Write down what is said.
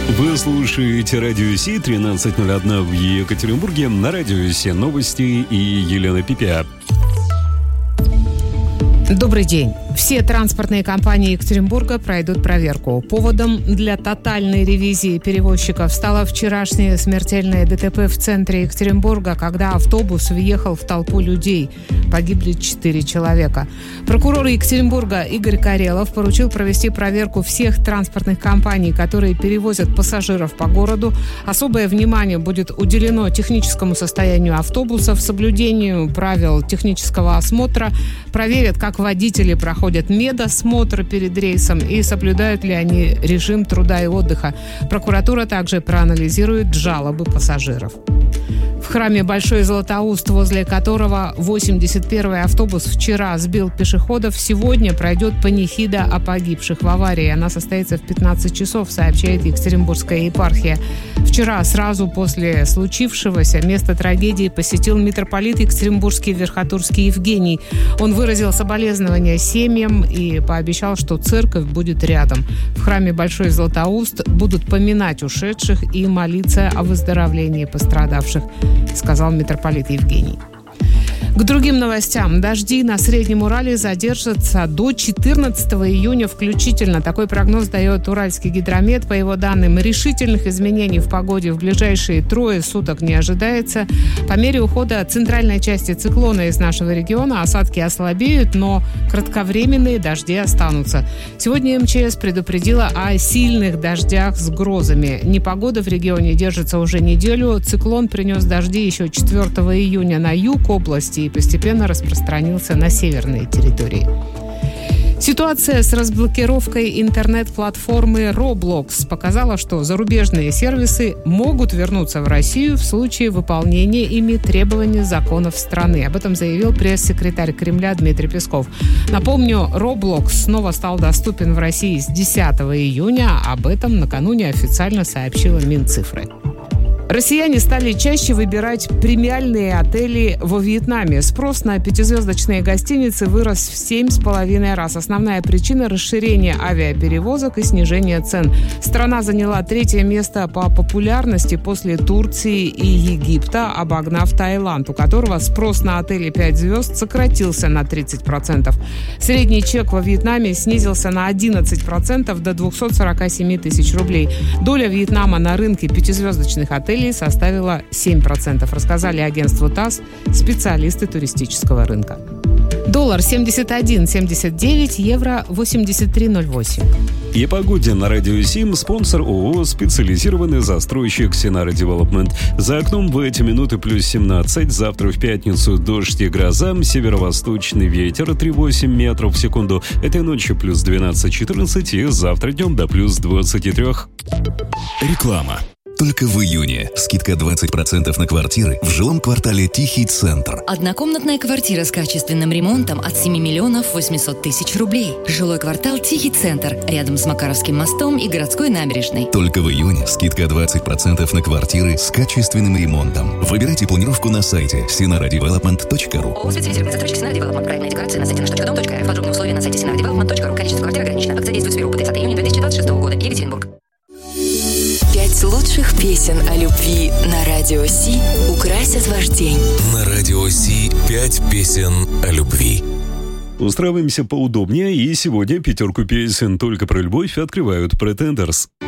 Вы слушаете Радио Си, 13:01 в Екатеринбурге. На Радио Си новости и Елена Пипя. Добрый день. Все транспортные компании Екатеринбурга пройдут проверку. Поводом для тотальной ревизии перевозчиков стало вчерашнее смертельное ДТП в центре Екатеринбурга, когда автобус въехал в толпу людей. Погибли 4 человека. Прокурор Екатеринбурга Игорь Карелов поручил провести проверку всех транспортных компаний, которые перевозят пассажиров по городу. Особое внимание будет уделено техническому состоянию автобусов, соблюдению правил технического осмотра. Проверят, как водители проходят медосмотр перед рейсом и соблюдают ли они режим труда и отдыха. Прокуратура также проанализирует жалобы пассажиров. В храме Большой Златоуст, возле которого 81-й автобус вчера сбил пешеходов, сегодня пройдет панихида о погибших в аварии. Она состоится в 15 часов, сообщает Екатеринбургская епархия. Вчера, сразу после случившегося, место трагедии посетил митрополит Екатеринбургский Верхотурский Евгений. Он выразил соболезнования семьям и пообещал, что церковь будет рядом. В храме Большой Златоуст будут поминать ушедших и молиться о выздоровлении пострадавших, сказал митрополит Евгений. К другим новостям. Дожди на Среднем Урале задержатся до 14 июня включительно. Такой прогноз дает Уральский гидромет. По его данным, решительных изменений в погоде в ближайшие 3 суток не ожидается. По мере ухода центральной части циклона из нашего региона осадки ослабеют, но кратковременные дожди останутся. Сегодня МЧС предупредила о сильных дождях с грозами. Непогода в регионе держится уже неделю. Циклон принес дожди еще 4 июня на юг области и постепенно распространился на северные территории. Ситуация с разблокировкой интернет-платформы Roblox показала, что зарубежные сервисы могут вернуться в Россию в случае выполнения ими требований законов страны. Об этом заявил пресс-секретарь Кремля Дмитрий Песков. Напомню, Roblox снова стал доступен в России с 10 июня. Об этом накануне официально сообщила Минцифры. Россияне стали чаще выбирать премиальные отели во Вьетнаме. Спрос на 5-звездочные гостиницы вырос в 7,5 раз. Основная причина – расширение авиаперевозок и снижение цен. Страна заняла 3-е место по популярности после Турции и Египта, обогнав Таиланд, у которого спрос на отели 5 звезд сократился на 30%. Средний чек во Вьетнаме снизился на 11% до 247 тысяч рублей. Доля Вьетнама на рынке 5-звездочных отелей составила 7%, рассказали агентству ТАСС специалисты туристического рынка. Доллар 71,79, евро 83,08. И о погоде на Радио Сим. Спонсор ООО «Специализированный застройщик Синара Девелопмент». За окном в эти минуты плюс 17. Завтра в пятницу дождь и гроза. Северо-восточный ветер 3,8 метров в секунду. Этой ночью плюс 12-14 и завтра днем до плюс 23. Реклама. Только в июне скидка 20% на квартиры в жилом квартале Тихий Центр. Однокомнатная квартира с качественным ремонтом от 7 миллионов 800 тысяч рублей. Жилой квартал Тихий Центр, рядом с Макаровским мостом и городской набережной. Только в июне скидка 20% на квартиры с качественным ремонтом. Выбирайте планировку на сайте sinaradevelopment.ru. ООО «Специализированный застройщик Синара Девелопмент». Проектная декорация на сайте nаш.дом.рф. Подробные условия на сайте sinaradevelopment.ru. Количество квартир ограничено. Акция действует с 1 по 30 июня 2026 года. Екатеринбург. 5 лучших песен о любви на Радио Си украсят ваш день. На Радио Си 5 песен о любви. Устраиваемся поудобнее, и сегодня 5 песен только про любовь открывают Pretenders.